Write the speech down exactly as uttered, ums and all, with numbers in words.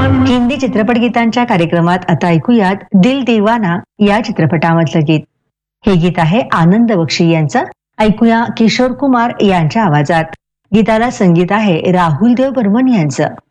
हिंदी चित्रपट गीतांच्या कार्यक्रमात आता ऐकूयात दिल दीवाना या चित्रपटामधलं गीत. हे गीत आहे आनंद बक्षी यांचं. ऐकूया किशोर कुमार यांच्या आवाजात. गीताला संगीत आहे राहुल देव बर्मन यांचं.